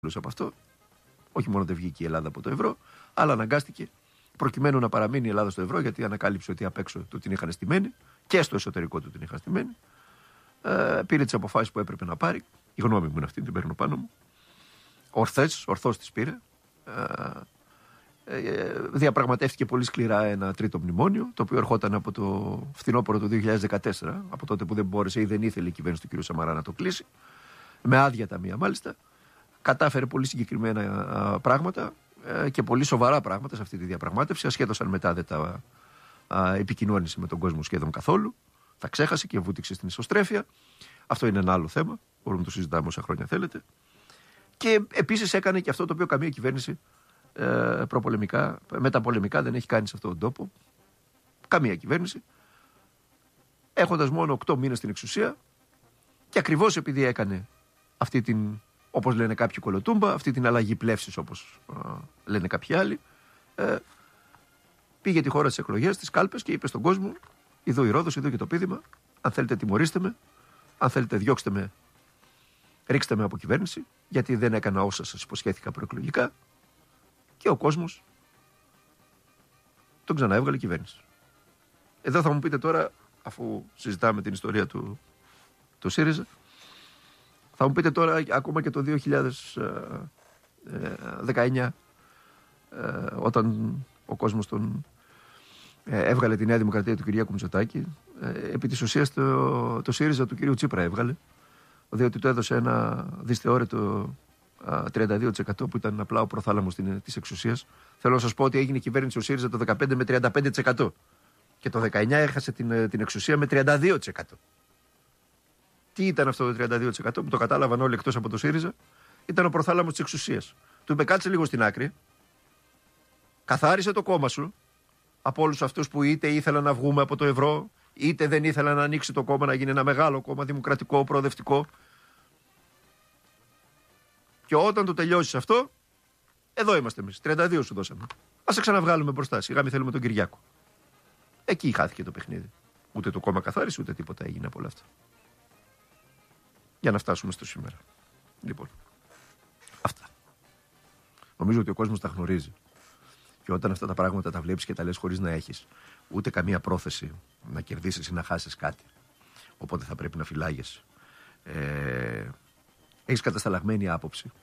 από αυτό. Όχι μόνο δεν βγήκε η Ελλάδα από το ευρώ, αλλά αναγκάστηκε προκειμένου να παραμείνει η Ελλάδα στο ευρώ, γιατί ανακάλυψε ότι απ' έξω του την είχαν στημένη και στο εσωτερικό του την είχαν στημένη. Πήρε τις αποφάσεις που έπρεπε να πάρει. Η γνώμη μου είναι αυτή, την παίρνω πάνω μου. Ορθώς τις πήρε. Διαπραγματεύτηκε πολύ σκληρά ένα τρίτο μνημόνιο, το οποίο ερχόταν από το φθινόπωρο του 2014, από τότε που δεν μπόρεσε ή δεν ήθελε η κυβέρνηση του κ. Σαμαρά να το κλείσει, με άδεια ταμεία μάλιστα. Κατάφερε πολύ συγκεκριμένα πράγματα και πολύ σοβαρά πράγματα σε αυτή τη διαπραγμάτευση, ασχέτως αν μετά δεν τα επικοινώνησε με τον κόσμο σχεδόν καθόλου. Τα ξέχασε και βούτυξε στην ισοστρέφεια. Αυτό είναι ένα άλλο θέμα. Μπορούμε να το συζητάμε όσα χρόνια θέλετε. Και επίσης έκανε και αυτό το οποίο καμία κυβέρνηση προπολεμικά, μεταπολεμικά δεν έχει κάνει σε αυτόν τον τόπο. Καμία κυβέρνηση. Έχοντας μόνο 8 μήνες στην εξουσία και ακριβώς επειδή έκανε αυτή την, όπως λένε κάποιοι, κολοτούμπα, αυτή την αλλαγή πλεύσης, όπως λένε κάποιοι άλλοι, πήγε τη χώρα στις εκλογές, στις κάλπες και είπε στον κόσμο: εδώ η Ρόδος, εδώ και το πείδημα. Αν θέλετε, τιμωρήστε με. Αν θέλετε, διώξτε με. Ρίξτε με από κυβέρνηση, γιατί δεν έκανα όσα σας υποσχέθηκα προεκλογικά. Και ο κόσμος τον ξαναέβγαλε κυβέρνηση. Εδώ θα μου πείτε τώρα, αφού συζητάμε την ιστορία του ΣΥΡΙΖΑ, θα μου πείτε τώρα, ακόμα και το 2019, όταν ο κόσμος τον έβγαλε τη Νέα Δημοκρατία του Κυριάκου Μητσοτάκη, επί της ουσίας το ΣΥΡΙΖΑ του κυρίου Τσίπρα έβγαλε, διότι του έδωσε ένα δυσθεώρητο 32% που ήταν απλά ο προθάλαμος της εξουσίας. Θέλω να σας πω ότι έγινε κυβέρνηση ο ΣΥΡΙΖΑ το 15 με 35% και το 19 έχασε την εξουσία με 32%. Τι ήταν αυτό το 32% που το κατάλαβαν όλοι εκτός από το ΣΥΡΙΖΑ? Ήταν ο προθάλαμος της εξουσίας. Του είπε: κάτσε λίγο στην άκρη, καθάρισε το κόμμα σου από όλους αυτούς που είτε ήθελαν να βγούμε από το ευρώ, είτε δεν ήθελαν να ανοίξει το κόμμα, να γίνει ένα μεγάλο κόμμα, δημοκρατικό, προοδευτικό. Και όταν το τελειώσεις αυτό, εδώ είμαστε εμείς. 32 σου δώσαμε. Ας σε ξαναβγάλουμε μπροστά. Σιγά μη θέλουμε τον Κυριάκο. Εκεί χάθηκε το παιχνίδι. Ούτε το κόμμα καθάρισε, ούτε τίποτα έγινε από όλα αυτά. Για να φτάσουμε στο σήμερα. Λοιπόν, αυτά. Νομίζω ότι ο κόσμος τα γνωρίζει. Και όταν αυτά τα πράγματα τα βλέπεις και τα λες χωρίς να έχεις ούτε καμία πρόθεση να κερδίσεις ή να χάσεις κάτι, οπότε θα πρέπει να φυλάγεσαι. Έχεις κατασταλαγμένη άποψη.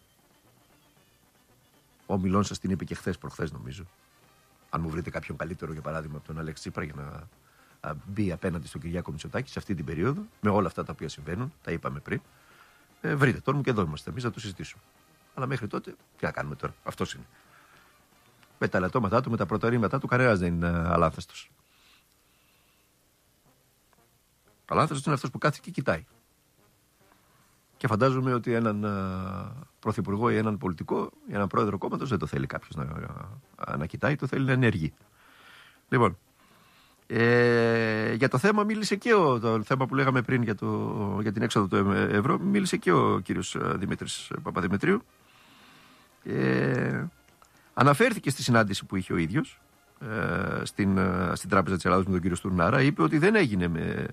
Ο Μιλών σας την είπε και προχθές νομίζω. Αν μου βρείτε κάποιον καλύτερο, για παράδειγμα, από τον Αλέξη Τσίπρα, για να μπει απέναντι στον Κυριάκο Μητσοτάκη σε αυτή την περίοδο, με όλα αυτά τα οποία συμβαίνουν, τα είπαμε πριν, βρείτε τον μου και εδώ είμαστε εμείς να το συζητήσουμε. Αλλά μέχρι τότε, τι να κάνουμε τώρα? Αυτός είναι. Με τα λατώματά του, με τα πρωταρρήματά του, κανένας δεν είναι αλάνθαστος. Αλάνθαστος είναι αυτός που κάθεται και κοιτάει. Και φαντάζομαι ότι έναν πρωθυπουργό ή έναν πολιτικό ή έναν πρόεδρο κόμματος δεν το θέλει κάποιος να κοιτάει, το θέλει να ενεργεί. Λοιπόν, για το θέμα μίλησε και το θέμα που λέγαμε πριν για την έξοδο του ευρώ, μίλησε και ο κύριος Δημήτρης Παπαδημητρίου. Αναφέρθηκε στη συνάντηση που είχε ο ίδιος στην Τράπεζα της Ελλάδας με τον κύριο Στουρνάρα. Είπε ότι δεν έγινε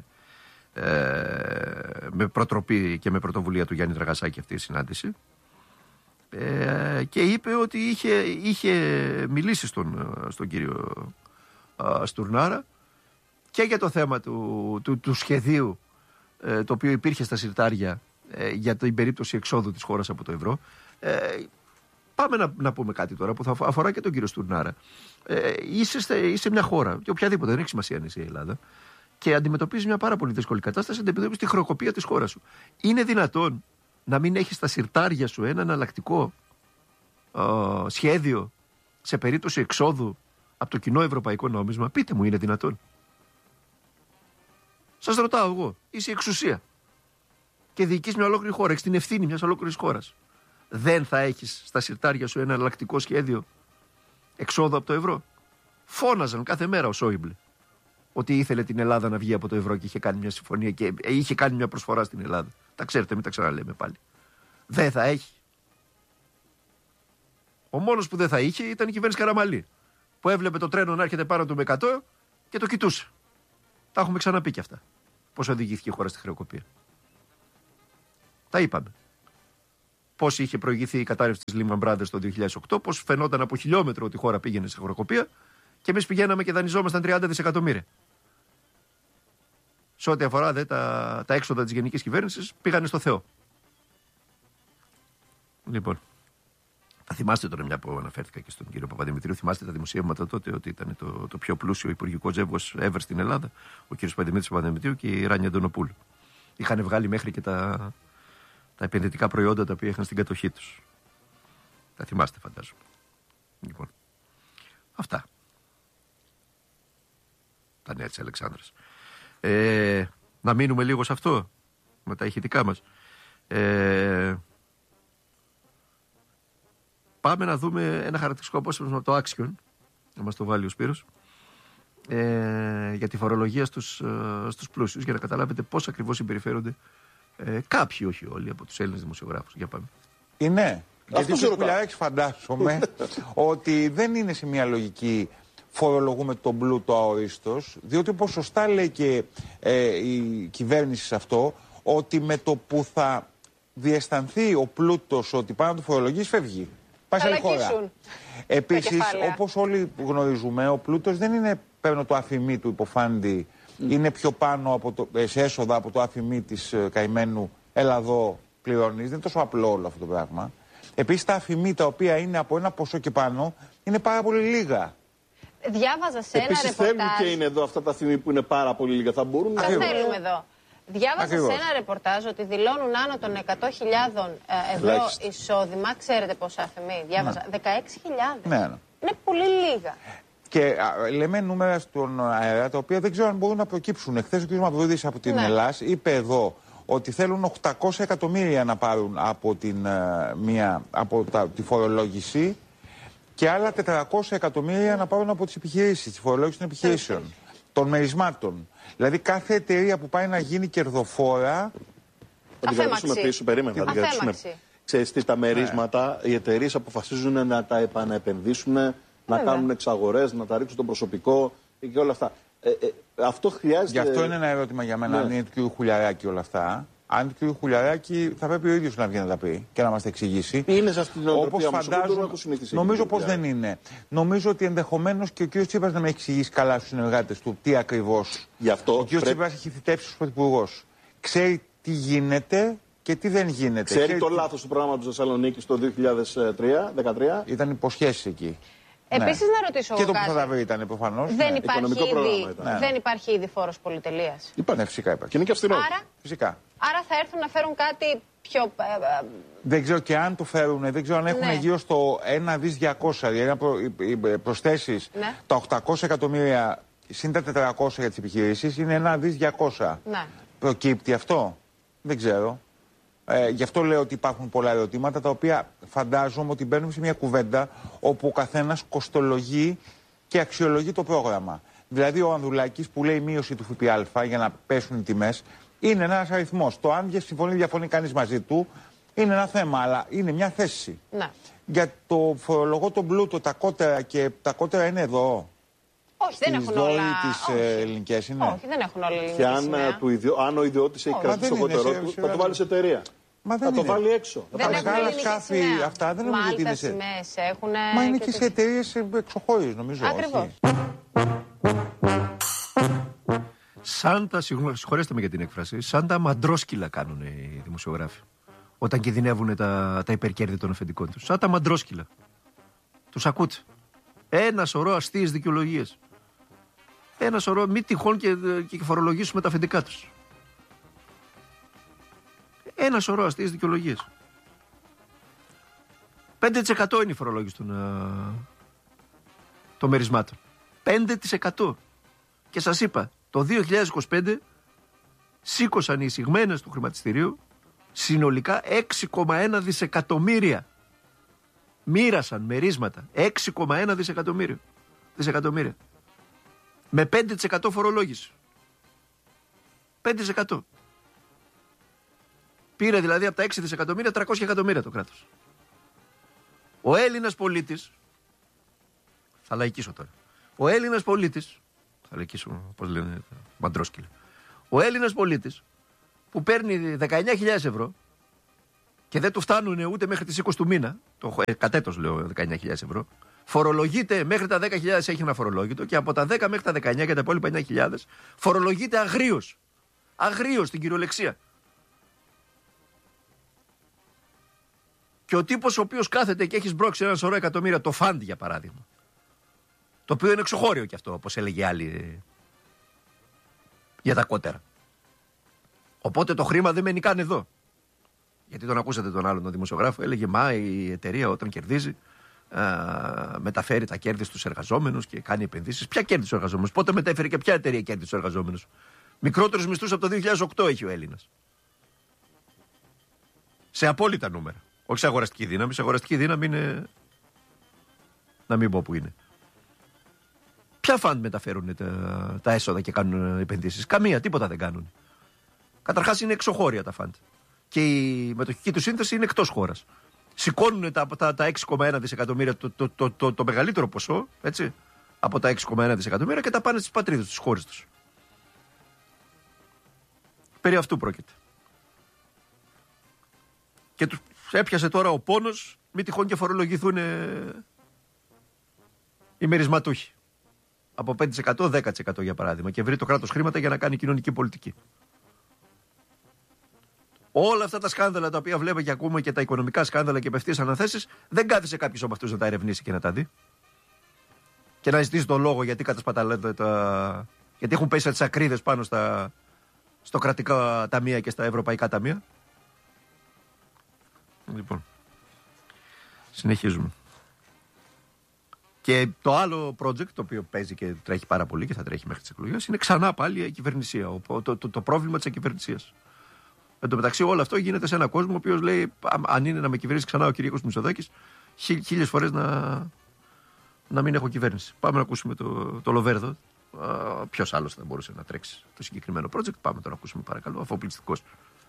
με προτροπή και με πρωτοβουλία του Γιάννη Δραγασάκη αυτή η συνάντηση, και είπε ότι είχε μιλήσει στον κύριο Στουρνάρα και για το θέμα του σχεδίου το οποίο υπήρχε στα συρτάρια για την περίπτωση εξόδου της χώρας από το ευρώ. Πάμε να πούμε κάτι τώρα που θα αφορά και τον κύριο Στουρνάρα. Είσαι μια χώρα, και οποιαδήποτε, δεν έχει σημασία αν είσαι η Ελλάδα, και αντιμετωπίζει μια πάρα πολύ δύσκολη κατάσταση, αντιμετωπίζει τη χρεοκοπία της χώρας σου. Είναι δυνατόν να μην έχεις στα συρτάρια σου ένα εναλλακτικό σχέδιο σε περίπτωση εξόδου από το κοινό ευρωπαϊκό νόμισμα? Πείτε μου, είναι δυνατόν? Σας ρωτάω εγώ. Είσαι η εξουσία και διοικείς μια ολόκληρη χώρα, έχεις την ευθύνη μιας ολόκληρης χώρας. Δεν θα έχεις στα συρτάρια σου ένα εναλλακτικό σχέδιο εξόδου από το ευρώ? Φώναζαν κάθε μέρα ο Σόιμπλε ότι ήθελε την Ελλάδα να βγει από το ευρώ και είχε κάνει μια συμφωνία και είχε κάνει μια προσφορά στην Ελλάδα. Τα ξέρετε, μην τα ξαναλέμε πάλι. Δεν θα έχει. Ο μόνος που δεν θα είχε ήταν η κυβέρνηση Καραμαλή, που έβλεπε το τρένο να έρχεται πάνω του με 100 και το κοιτούσε. Τα έχουμε ξαναπεί και αυτά. Πώς οδηγήθηκε η χώρα στη χρεοκοπία. Τα είπαμε. πώς είχε προηγηθεί η κατάρρευση της Lehman Brothers το 2008, πώς φαινόταν από χιλιόμετρο ότι η χώρα πήγαινε σε χρεοκοπία και εμείς πηγαίναμε και δανειζόμασταν 30 δισεκατομμύρια. Σε ό,τι αφορά τα έξοδα της γενικής κυβέρνησης, πήγανε στο Θεό. Λοιπόν, θα θυμάστε τώρα, μια που αναφέρθηκα και στον κύριο Παπαδημητρίου, θυμάστε τα δημοσιεύματα τότε ότι ήταν το πιο πλούσιο υπουργικό ζεύγος ever στην Ελλάδα, ο κύριος Παπαδημητρίου και η Ράνια Αντωνοπούλου. Είχαν βγάλει μέχρι και τα επενδυτικά προϊόντα τα οποία είχαν στην κατοχή τους. Τα θυμάστε, φαντάζομαι. Λοιπόν, αυτά. Τα νέα της Αλεξάνδρας. Να μείνουμε λίγο σε αυτό, με τα ηχητικά μας. Πάμε να δούμε ένα χαρακτηριστικό απόσπασμα από το Axion, να μας το βάλει ο Σπύρος, για τη φορολογία στους πλούσιους, για να καταλάβετε πώς ακριβώς συμπεριφέρονται κάποιοι, όχι όλοι, από τους Έλληνες δημοσιογράφους. Για πάμε. Είναι. Γιατί ο Κουλιαράκης φαντάζομαι ότι δεν είναι σε μια λογική φορολογούμε τον πλούτο αορίστος, διότι όπως σωστά λέει και η κυβέρνηση σε αυτό, ότι με το που θα διαισθανθεί ο πλούτος ότι πάει να το φορολογήσει, φεύγει. Πάει σε άλλη χώρα. Επίσης, όπως όλοι γνωρίζουμε, ο πλούτος δεν είναι παίρνω το αφημί του υποφάντη, είναι πιο πάνω από σε έσοδα από το αφημί της καημένου, έλα εδώ πληρώνεις. Δεν είναι τόσο απλό όλο αυτό το πράγμα. Επίσης, τα αφημί τα οποία είναι από ένα ποσό και πάνω είναι πάρα πολύ λίγα. Διάβαζα σε ένα ρεπορτάζ. Θέλουν και είναι εδώ αυτά τα αφημί που είναι πάρα πολύ λίγα. Θα μπορούν να θέλουμε εδώ. Διάβαζα σε ένα ρεπορτάζ ότι δηλώνουν άνω των 100.000 ευρώ εισόδημα. Ξέρετε πόσα αφημί? Διάβαζα. 16.000. Ναι. Είναι πολύ λίγα. Και λέμε νούμερα στον αέρα τα οποία δεν ξέρω αν μπορούν να προκύψουν. Χθες ο κ. Μαυρουδής από την Ελλάς είπε εδώ ότι θέλουν 800 εκατομμύρια να πάρουν από, τη φορολόγηση και άλλα 400 εκατομμύρια να πάρουν από τις επιχειρήσεις, τη φορολόγηση των επιχειρήσεων, των μερισμάτων. Δηλαδή κάθε εταιρεία που πάει να γίνει κερδοφόρα. Θα την κρατήσουμε πίσω, περίμενα. Θα την κρατήσουμε. Ξέρεις τι, τα μερίσματα, οι εταιρείες αποφασίζουν να τα επαναεπενδύσουν, να κάνουν εξαγορές, να τα ρίξουν το προσωπικό και όλα αυτά. Αυτό χρειάζεται. Γι' αυτό είναι ένα ερώτημα για μένα, αν είναι του κ. Χουλιαράκη όλα αυτά. Αν του κ. Χουλιαράκη θα πρέπει ο ίδιος να βγει να τα πει και να μας τα εξηγήσει. Είναι σε αυτή την οτροπία όμως, νομίζω πως δεν είναι. Νομίζω ότι ενδεχομένως και ο κ. Τσίπρας να με εξηγήσει καλά στους συνεργάτες του τι ακριβώς. Ο κ. Τσίπρας έχει θητεύσει ως πρωθυπουργός. Ξέρει τι γίνεται και τι δεν γίνεται. Ξέρει το λάθος του προγράμματος Θεσσαλονίκης το 2013. Ήταν υποσχέσεις εκεί. Επίσης να ρωτήσω και εγώ το που θα τα βρει ήταν προφανώς. Δεν υπάρχει ήδη φόρος πολυτελείας? Ναι, φυσικά υπάρχει. Και είναι και αυστηρό. Φυσικά. Άρα θα έρθουν να φέρουν κάτι πιο. Δεν ξέρω και αν το φέρουν, δεν ξέρω αν έχουν γύρω στο 1 δις 200. Δηλαδή οι προσθέσεις, τα 800 εκατομμύρια συν τα 400 για τις επιχειρήσεις είναι 1 δις 200. Ναι. Προκύπτει αυτό? Δεν ξέρω. Γι' αυτό λέω ότι υπάρχουν πολλά ερωτήματα τα οποία φαντάζομαι ότι μπαίνουμε σε μια κουβέντα όπου ο καθένας κοστολογεί και αξιολογεί το πρόγραμμα. Δηλαδή ο Ανδρουλάκης που λέει μείωση του ΦΠΑ για να πέσουν οι τιμές είναι ένας αριθμός. Το αν διαφωνεί κανείς μαζί του είναι ένα θέμα, αλλά είναι μια θέση. Ναι. Για το φορολογώ τον πλούτο, τα κότερα και τα κότερα είναι εδώ. Όχι, δεν έχουν όλα. Τις ελληνικές είναι. Όχι, δεν έχουν όλα ελληνικές. Και αν ο ιδιώτης έχει κρατήσει το κότερό του, θα το βάλει σε εταιρεία. Θα το βάλει έξω. Τα μεγάλα σκάφη αυτά δεν νομίζω ότι είναι σε. Μα είναι και σε εταιρείες εξωχώριες, νομίζω. Ακριβώς. Σαν τα, συγχωρέστε με για την έκφραση, σαν τα μαντρόσκυλα κάνουν οι δημοσιογράφοι. Όταν κινδυνεύουν τα υπερκέρδη των αφεντικών τους. Σαν τα μαντρόσκυλα. Τους ακούτε. Ένα σωρό αστείες δικαιολογίες. Ένα σωρό, μη τυχόν και φορολογήσουμε τα αφεντικά τους. Ένα σωρό αστείες δικαιολογίες. 5% είναι η φορολόγηση των μερισμάτων. 5%. Και σας είπα, το 2025 σήκωσαν οι εισηγμένες του χρηματιστηρίου συνολικά 6,1 δισεκατομμύρια. Μοίρασαν μερίσματα 6,1 δισεκατομμύρια. Με 5% φορολόγηση. 5%. Πήρε δηλαδή από τα 6 δισεκατομμύρια 300 εκατομμύρια το κράτος. Ο Έλληνας πολίτης, θα λαϊκίσω τώρα, ο Έλληνας πολίτης, θα λαϊκίσω πώς λένε μαντρόσκυλα, ο Έλληνας πολίτης που παίρνει 19.000 ευρώ και δεν του φτάνουν ούτε μέχρι τις 20 του μήνα, το κατέτος λέω 19.000 ευρώ, φορολογείται μέχρι τα 10.000 έχει ένα φορολόγητο και από τα 10 μέχρι τα 19 και τα υπόλοιπα 9.000 φορολογείται αγρίως. Αγρίως στην κυριολεξία. Και ο τύπος ο οποίος κάθεται και έχει σμπρώξει ένα σωρό εκατομμύρια, το φαντ για παράδειγμα, το οποίο είναι εξωχώριο κι αυτό, όπως έλεγε άλλοι για τα κότερα. Οπότε το χρήμα δεν μένει καν εδώ. Γιατί τον ακούσατε τον άλλον τον δημοσιογράφο, έλεγε μα η εταιρεία όταν κερδίζει μεταφέρει τα κέρδη στους εργαζόμενους και κάνει επενδύσεις. Ποια κέρδη στους εργαζόμενους, πότε μετέφερε και ποια εταιρεία κέρδη στους εργαζόμενους? Μικρότερους μισθούς από το 2008 έχει ο Έλληνας. Σε απόλυτα νούμερα. Όχι σε αγοραστική δύναμη. Σε αγοραστική δύναμη είναι. Να μην πω που είναι. Ποια φαντ μεταφέρουν τα έσοδα και κάνουν επενδύσεις? Καμία, τίποτα δεν κάνουν. Καταρχάς είναι εξωχώρια τα φαντ. Και η μετοχική του σύνθεση είναι εκτός χώρας. Σηκώνουν τα 6,1 δισεκατομμύρια, το μεγαλύτερο ποσό, έτσι, από τα 6,1 δισεκατομμύρια και τα πάνε στις πατρίδες, στις χώρες τους. Περί αυτού πρόκειται. Και τους έπιασε τώρα ο πόνος, μη τυχόν και φορολογηθούν οι μερισματούχοι. Από 5% 10% για παράδειγμα. Και βρει το κράτος χρήματα για να κάνει κοινωνική πολιτική. Όλα αυτά τα σκάνδαλα τα οποία βλέπω και ακούμε και τα οικονομικά σκάνδαλα και απευθείας αναθέσεις, δεν κάθισε κάποιος από αυτούς να τα ερευνήσει και να τα δει. Και να ζητήσει τον λόγο γιατί κατασπαταλώνται γιατί έχουν πέσει τις ακρίδες πάνω στο κρατικά ταμεία και στα ευρωπαϊκά ταμεία. Λοιπόν, συνεχίζουμε. Και το άλλο project, το οποίο παίζει και τρέχει πάρα πολύ και θα τρέχει μέχρι τις εκλογές, είναι ξανά πάλι η κυβερνησία, το πρόβλημα της ακυβερνησίας. Εν τω μεταξύ, όλο αυτό γίνεται σε έναν κόσμο ο οποίος λέει: αν είναι να με κυβερνήσει ξανά ο Κυριάκος Μητσοτάκης, 1000 φορές να μην έχω κυβέρνηση. Πάμε να ακούσουμε το Λοβέρδο. Ποιος άλλος θα μπορούσε να τρέξει το συγκεκριμένο project? Πάμε να ακούσουμε, παρακαλώ, αφοπλιστικός.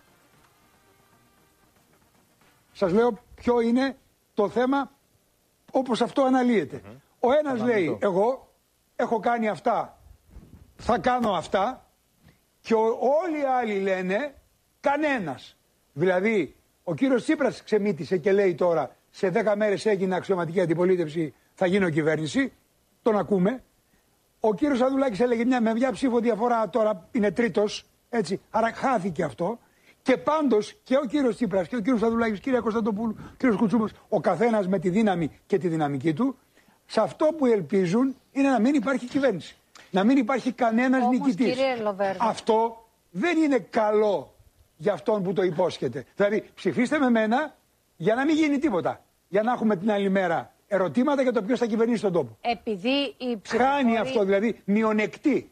Σας λέω ποιο είναι το θέμα όπως αυτό αναλύεται. Ο ένας λέει: εγώ έχω κάνει αυτά, θα κάνω αυτά, και όλοι οι άλλοι λένε κανένας. Δηλαδή, ο κύριος Τσίπρας ξεμύτησε και λέει τώρα σε 10 μέρες έγινε αξιωματική αντιπολίτευση, θα γίνω κυβέρνηση. Τον ακούμε. Ο κύριος Αδουλάκης έλεγε με μια ψήφο διαφορά, τώρα είναι τρίτος, έτσι, άρα χάθηκε αυτό. Και πάντως και ο κύριος Τσίπρας και ο κύριος Αδουλάκης, κύριε Κωνσταντοπούλου, κύριος Κουτσούμος, ο καθένας με τη δύναμη και τη δυναμική του, σε αυτό που ελπίζουν είναι να μην υπάρχει κυβέρνηση. Να μην υπάρχει κανένας νικητής. Αυτό δεν είναι καλό για αυτόν που το υπόσχεται. Δηλαδή, ψηφίστε με μένα για να μην γίνει τίποτα. Για να έχουμε την άλλη μέρα ερωτήματα για το ποιος θα κυβερνήσει τον τόπο. Επειδή η χάνει αυτό, δηλαδή, μειονεκτεί.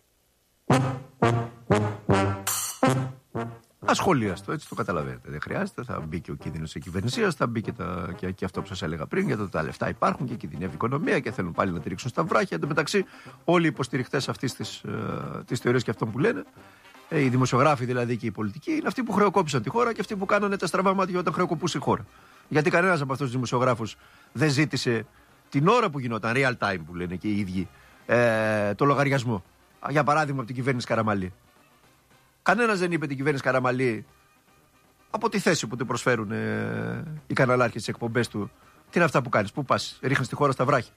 Ασχολίαστο, έτσι το καταλαβαίνετε. Δεν χρειάζεται. Θα μπει και ο κίνδυνος της κυβερνησίας, θα μπει και αυτό που σας έλεγα πριν, γιατί τα λεφτά υπάρχουν και κινδυνεύει η οικονομία και θέλουν πάλι να τη ρίξουν στα βράχια. Εν τω μεταξύ, όλοι οι υποστηριχτές αυτής της θεωρίας και αυτών που λένε, οι δημοσιογράφοι δηλαδή και οι πολιτικοί, είναι αυτοί που χρεοκόπησαν τη χώρα και αυτοί που κάνανε τα στραβά μάτια όταν χρεοκοπούσε η χώρα. Γιατί κανένας από αυτούς τους δημοσιογράφους δεν ζήτησε την ώρα που γινόταν, real time που λένε και οι ίδιοι, το λογαριασμό. Για παράδειγμα, από την κυβέρνηση Καραμαλή. Κανένας δεν είπε την κυβέρνηση Καραμαλή από τη θέση που του προσφέρουν οι καναλάρχες στις εκπομπές του. Τι είναι αυτά που κάνεις, πού πας, ρίχνεις τη χώρα στα βράχια.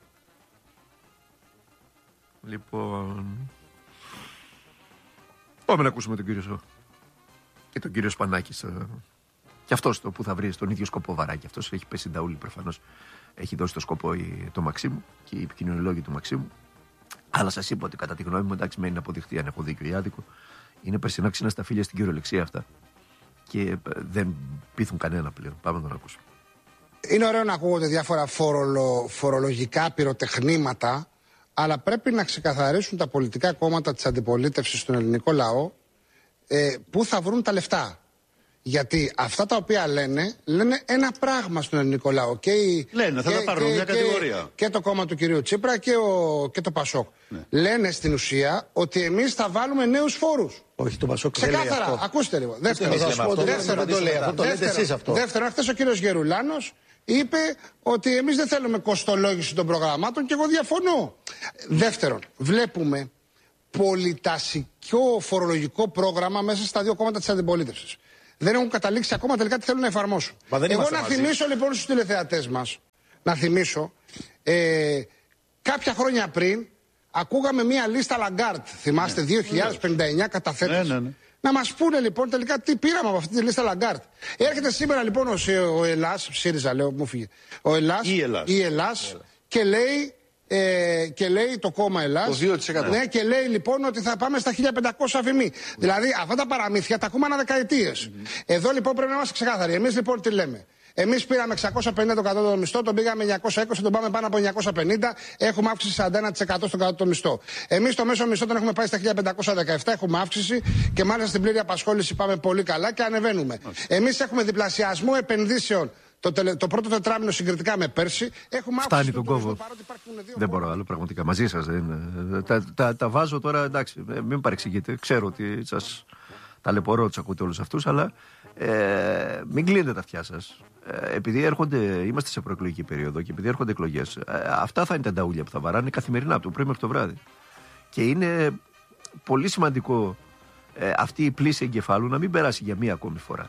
Λοιπόν, πάμε να ακούσουμε τον κύριο και τον κύριο Σπανάκη. Και αυτός το που θα βρει στον ίδιο σκοπό βαράκι. Αυτός έχει πέσει νταούλη προφανώς. Έχει δώσει το σκοπό το Μαξίμου και οι επικοινωνιολόγοι του Μαξίμου. Αλλά σας είπα ότι κατά τη γνώμη μου, εντάξει, μένει να αποδειχθεί αν έχω δίκιο ή άδικο. Είναι περσινά ξύνα στα φίλια στην κυριολεξία αυτά. Και δεν πείθουν κανένα πλέον. Πάμε να τον ακούσουμε. Είναι ωραίο να ακούγονται διάφορα φορολογικά πυροτεχνήματα, αλλά πρέπει να ξεκαθαρίσουν τα πολιτικά κόμματα της αντιπολίτευσης στον ελληνικό λαό πού θα βρουν τα λεφτά. Γιατί αυτά τα οποία λένε ένα πράγμα στον ελληνικό λαό. Θα πάρουν μια κατηγορία. Και το κόμμα του κυρίου Τσίπρα και το Πασόκ. Ναι. Λένε στην ουσία ότι εμείς θα βάλουμε νέους φόρους. Όχι, το Πασόκ δεν λέει αυτό. Ξεκάθαρα, ακούστε λίγο. Δεύτερον, χθες ο κύριος Γερουλάνος είπε ότι εμείς δεν θέλουμε κοστολόγηση των προγραμμάτων και εγώ διαφωνώ. Δεύτερον, βλέπουμε πολυτασικό φορολογικό πρόγραμμα μέσα στα δύο κόμματα της αντιπολίτευσης. δεν έχουν καταλήξει ακόμα τελικά τι θέλουν να εφαρμόσουν. Εγώ να θυμίσω λοιπόν στους τηλεθεατές μας, κάποια χρόνια πριν ακούγαμε μία λίστα Λαγκάρτ, θυμάστε, 2059 καταθέτες. Να μας πούνε λοιπόν τελικά τι πήραμε από αυτή τη λίστα Λαγκάρτ. Έρχεται σήμερα λοιπόν ο Ελλάς, ΣΥΡΙΖΑ λέω, μου φύγε. Ο Ελλάς, η Ελλάς και λέει το κόμμα Ελλάς. Το 2%. Ναι, και λέει λοιπόν ότι θα πάμε στα 1500 αφημί. Δηλαδή αυτά τα παραμύθια τα ακούμε αναδεκαετίες. Εδώ λοιπόν πρέπει να είμαστε ξεκάθαροι. Εμείς λοιπόν τι λέμε. Εμείς πήραμε 650 το κατώτατο μισθό, τον πήγαμε 920, τον πάμε πάνω από 950, έχουμε αύξηση 41% στον κατώτατο μισθό. Εμείς το μέσο μισθό τον έχουμε πάει στα 1517, έχουμε αύξηση και μάλιστα στην πλήρη απασχόληση πάμε πολύ καλά και ανεβαίνουμε. Εμείς έχουμε διπλασιασμό επενδύσεων το πρώτο τετράμινο συγκριτικά με πέρσι. Έχουμε φτάνει τον κόβο. Δεν μπορώ άλλο, πραγματικά. Μαζί σας. Τα βάζω τώρα, εντάξει, μην παρεξηγείτε. Ξέρω ότι σας ταλαιπωρώ, τους ακούτε όλους αυτούς, αλλά μην κλείνετε τα αυτιά σας. Επειδή είμαστε σε προεκλογική περίοδο και επειδή έρχονται εκλογές, αυτά θα είναι τα νταούλια που θα βαράνε καθημερινά από το πρωί μέχρι το βράδυ. Και είναι πολύ σημαντικό αυτή η πλήση εγκεφάλου να μην περάσει για μία ακόμη φορά.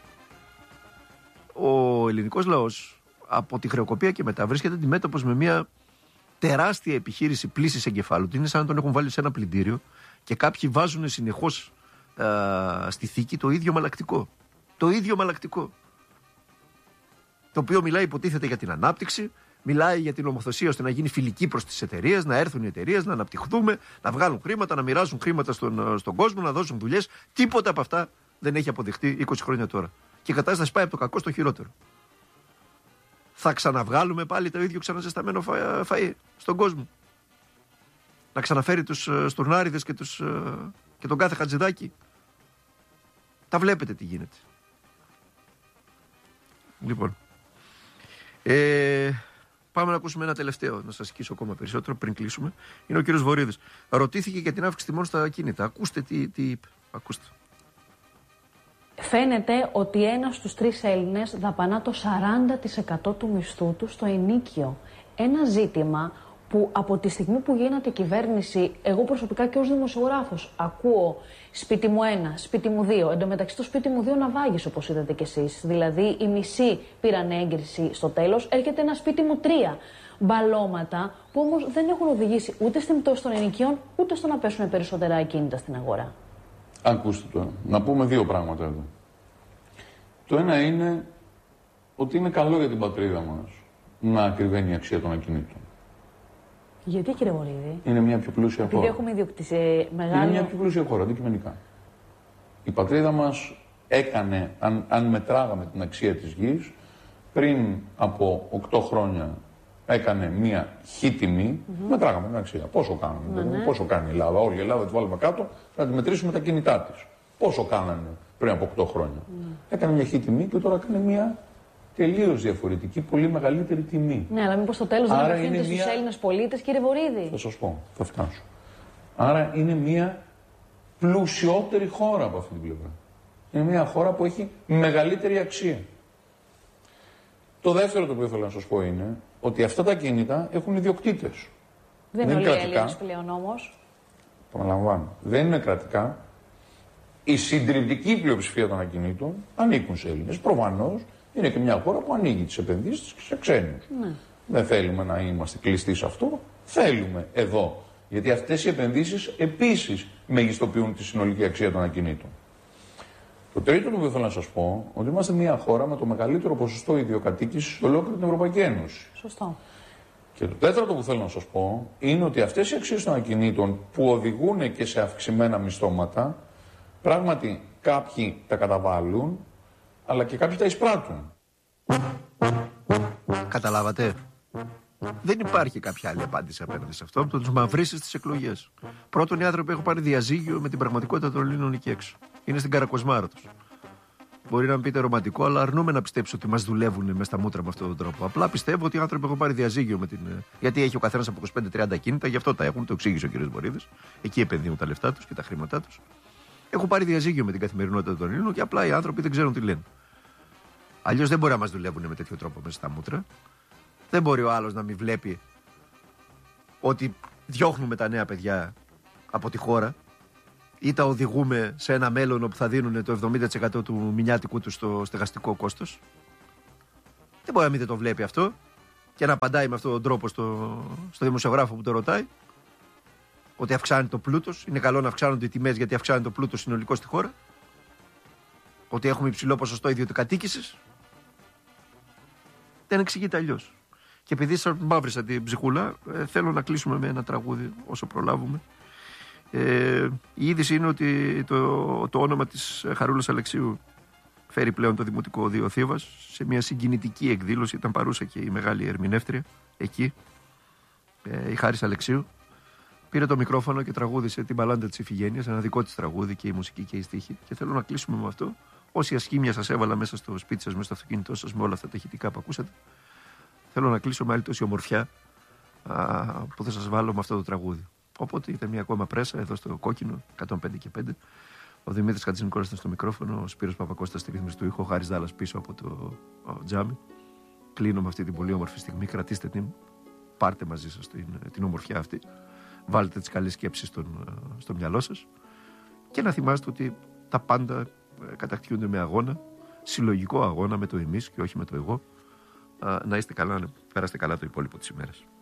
Ο ελληνικός λαός από τη χρεοκοπία και μετά βρίσκεται αντιμέτωπος με μια τεράστια επιχείρηση πλήσης εγκεφάλου. Είναι σαν να τον έχουν βάλει σε ένα πλυντήριο και κάποιοι βάζουν συνεχώς στη θήκη το ίδιο μαλακτικό. Το ίδιο μαλακτικό. Το οποίο μιλάει, υποτίθεται, για την ανάπτυξη, μιλάει για την νομοθεσία ώστε να γίνει φιλική προς τις εταιρείες, να έρθουν οι εταιρείες, να αναπτυχθούμε, να βγάλουν χρήματα, να μοιράζουν χρήματα στον κόσμο, να δώσουν δουλειές. Τίποτα από αυτά δεν έχει αποδειχτεί 20 χρόνια τώρα. Και η κατάσταση πάει από το κακό στο χειρότερο. Θα ξαναβγάλουμε πάλι το ίδιο ξαναζεσταμένο φαΐ στον κόσμο. Να ξαναφέρει τους στουρνάριδες και τον κάθε Χατζηδάκη. Τα βλέπετε τι γίνεται. Λοιπόν, πάμε να ακούσουμε ένα τελευταίο, να σας σκίσω ακόμα περισσότερο πριν κλείσουμε. Είναι ο κύριος Βορίδης. Ρωτήθηκε για την αύξηση τιμών στα ακίνητα. Ακούστε τι είπε. Ακούστε. Φαίνεται ότι 1 στους 3 Έλληνες δαπανά το 40% του μισθού του στο ενοίκιο. Ένα ζήτημα που από τη στιγμή που γίνεται η κυβέρνηση, εγώ προσωπικά και ως δημοσιογράφος ακούω σπίτι μου 1, σπίτι μου 2. Εν τω μεταξύ το σπίτι μου 2 ναυάγησε, όπως είδατε κι εσείς. Δηλαδή οι μισοί πήραν έγκριση στο τέλος, έρχεται ένα σπίτι μου 3. Μπαλώματα που όμως δεν έχουν οδηγήσει ούτε στην πτώση των ενοικίων, ούτε στο να πέσουν περισσότερα ακίνητα στην αγορά. Ακούστε τώρα, να πούμε 2 πράγματα εδώ. Το ένα είναι ότι είναι καλό για την πατρίδα μας να ακριβένει η αξία των ακινήτων. Γιατί, κύριε Βορίδη? Είναι μια πιο πλούσια χώρα. Επειδή έχουμε ιδιοκτήσει μεγάλο... Είναι μια πιο πλούσια χώρα, αντικειμενικά. Η πατρίδα μας έκανε, αν μετράγαμε την αξία της γης, πριν από 8 χρόνια έκανε μια χ τιμή, μετράγαμε την αξία. Πόσο κάνουμε, πόσο κάνει η Ελλάδα, όλη η Ελλάδα τη βάλουμε κάτω, να τη μετρήσουμε τα κινητά της. Πόσο κάνανε πριν από 8 χρόνια. Έκανε μια χ τιμή και τώρα έκανε μια τελείως διαφορετική, πολύ μεγαλύτερη τιμή. Ναι, αλλά μήπως στο τέλος δεν απευθύνεται στους Έλληνες πολίτες, κύριε Βορίδη? Θα σας πω, θα φτάσω. Άρα είναι μια πλουσιότερη χώρα από αυτή την πλευρά. Είναι μια χώρα που έχει μεγαλύτερη αξία. Το δεύτερο το οποίο θέλω να σας πω είναι ότι αυτά τα κίνητα έχουν ιδιοκτήτες. Δεν είναι όλοι οι Έλληνες πλέον όμως. Επαναλαμβάνω. Δεν είναι κρατικά. Η συντριπτική πλειοψηφία των ακινήτων ανήκουν σε Έλληνες. Προφανώς είναι και μια χώρα που ανοίγει τις επενδύσεις σε ξένους. Ναι. Δεν θέλουμε να είμαστε κλειστοί σε αυτό. Θέλουμε εδώ. Γιατί αυτές οι επενδύσεις επίσης μεγιστοποιούν τη συνολική αξία των ακινήτων. Το τρίτο που θέλω να σας πω, ότι είμαστε μια χώρα με το μεγαλύτερο ποσοστό ιδιοκατοίκησης σε ολόκληρη την Ευρωπαϊκή Ένωση. Σωστό. Και το τέταρτο που θέλω να σας πω είναι ότι αυτές οι αξίες των ακινήτων που οδηγούν και σε αυξημένα μισθώματα, πράγματι κάποιοι τα καταβάλουν, αλλά και κάποιοι τα εισπράττουν. Καταλάβατε. Δεν υπάρχει κάποια άλλη απάντηση απέναντι σε αυτό από το να τους μαυρίσεις στις εκλογές. Πρώτον, οι άνθρωποι έχουν πάρει διαζύγιο με την πραγματικότητα των Ελλήνων εκεί έξω. Είναι στην καρακοσμάρα τους. Μπορεί να μην πείτε ρομαντικό, αλλά αρνούμε να πιστέψω ότι μας δουλεύουν μέσα στα μούτρα με αυτόν τον τρόπο. Απλά πιστεύω ότι οι άνθρωποι έχουν πάρει διαζύγιο με την. Γιατί έχει ο καθένας από 25-30 κίνητα, γι' αυτό τα έχουν, το εξήγησε ο κ. Βορίδης. Εκεί επενδύουν τα λεφτά τους και τα χρήματά τους. Έχουν πάρει διαζύγιο με την καθημερινότητα των Ελλήνων και απλά οι άνθρωποι δεν ξέρουν τι λένε. Αλλιώς δεν μπορεί να μας δουλεύουν με τέτοιο τρόπο μέσα στα μούτρα. Δεν μπορεί ο άλλος να μην βλέπει ότι διώχνουμε τα νέα παιδιά από τη χώρα. ή τα οδηγούμε σε ένα μέλλον όπου θα δίνουν το 70% του μηνιάτικου του στο στεγαστικό κόστος. Δεν μπορεί να μην το βλέπει αυτό και να απαντάει με αυτόν τον τρόπο στο δημοσιογράφο που το ρωτάει. Ότι αυξάνει το πλούτος. Είναι καλό να αυξάνονται οι τιμές γιατί αυξάνει το πλούτος συνολικό στη χώρα. Ότι έχουμε υψηλό ποσοστό ιδιωτικατοίκησης. Δεν εξηγείται αλλιώς. Και επειδή σας μαύρισα την ψυχούλα, θέλω να κλείσουμε με ένα τραγούδι όσο προλάβουμε. Η είδηση είναι ότι το όνομα της Χαρούλας Αλεξίου φέρει πλέον το Δημοτικό Οδείο Θήβας σε μια συγκινητική εκδήλωση. Ήταν παρούσα και η μεγάλη ερμηνεύτρια εκεί, η Χάρης Αλεξίου. Πήρε το μικρόφωνο και τραγούδισε την Παλάντα της Ιφηγένειας, ένα δικό της τραγούδι και η μουσική και η στίχη. Και θέλω να κλείσουμε με αυτό. Όση ασχήμια σας έβαλα μέσα στο σπίτι σας, μέσα στο αυτοκίνητό σας, με όλα αυτά τα ηχητικά που ακούσατε, θέλω να κλείσω με άλλη τόση ομορφιά που θα σας βάλω με αυτό το τραγούδι. Οπότε ήταν μια ακόμα πρέσα εδώ στο κόκκινο, 105 και 5. Ο Δημήτρης Χατζηνικόλας ήταν στο μικρόφωνο, ο Σπύρος Παπακώστας στη ρύθμιση του ήχου, ο Χάρης Δάλλας πίσω από το τζάμι. Κλείνω με αυτή την πολύ όμορφη στιγμή. Κρατήστε την, πάρτε μαζί σας την ομορφιά αυτή. Βάλτε τις καλές σκέψεις στο μυαλό σας και να θυμάστε ότι τα πάντα κατακτιούνται με αγώνα, συλλογικό αγώνα με το εμείς και όχι με το εγώ. Να είστε καλά, να περάσετε καλά το υπόλοιπο της ημέρας.